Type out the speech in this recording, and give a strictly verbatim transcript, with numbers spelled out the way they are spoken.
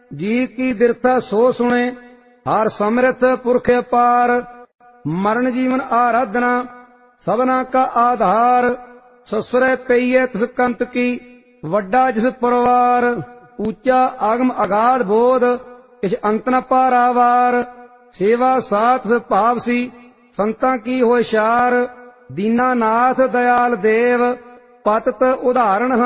जी की बिरथा सो सुने, हर समृत पुरख अपार। मरण जीवन आराधना सबना का आधार, ससुरै पईए तिस कंत की, वड्डा जिस परवार। ऊंचा आगम अगाध बोध, किछ अंत न पारावार। सेवा साथ भाव सी, संतां की होए शार। दीनानाथ दयाल देव, पतत उदाहरण